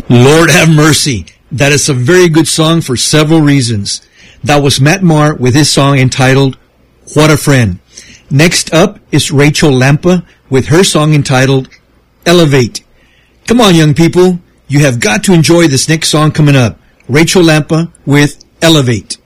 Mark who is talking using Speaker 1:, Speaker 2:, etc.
Speaker 1: Lord have mercy. That is a very good song for several reasons. That was Matt Maher with his song entitled, What a Friend. Next up is Rachel Lampa with her song entitled, Elevate. Come on, young people. You have got to enjoy this next song coming up. Rachel Lampa with Elevate.